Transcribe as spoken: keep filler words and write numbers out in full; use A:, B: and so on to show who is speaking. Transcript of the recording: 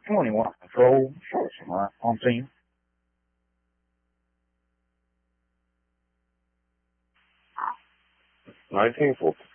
A: twenty-one Control, short summary on scene.
B: nineteen forty.